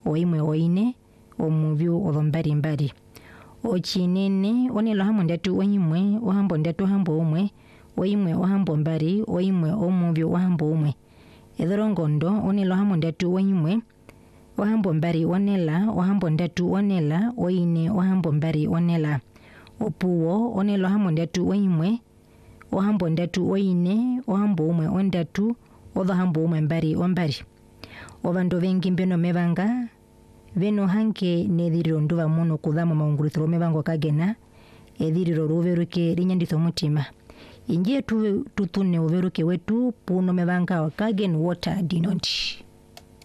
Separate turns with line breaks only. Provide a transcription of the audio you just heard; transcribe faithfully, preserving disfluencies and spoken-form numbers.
oimwe oine omuvyu ozombari mbari. Ochinene onelo hambo ndatu oimwe ohambo ndatu hambo umwe oimwe ohambo mbari oimwe omuvyu ohambo umwe. Edhorongondo onelo hambo ndatu oimwe ohambo mbari onela ohambo ndatu onela oine ohambo mbari onela. Opuwo onelo hambo ndatu oimwe ohambo ndatu oine ohambo umwe ondatu ozo hambo umwe mbari ombari. Ovandu vengi mbeno mevanga veno hanke nedhiriro nduva muno kuza momaungulithilo mevango kagena edhiriro ruveruke rinyanditha omutima. Inje tu tutune uveruke wetu puno mevanga Kagen Water Dinonti.